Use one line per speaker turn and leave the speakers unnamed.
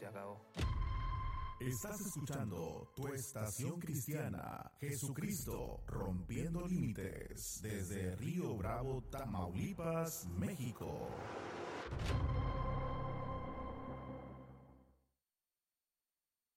acabó.
Estás escuchando tu estación cristiana, Jesucristo rompiendo límites, desde Río Bravo, Tamaulipas, México.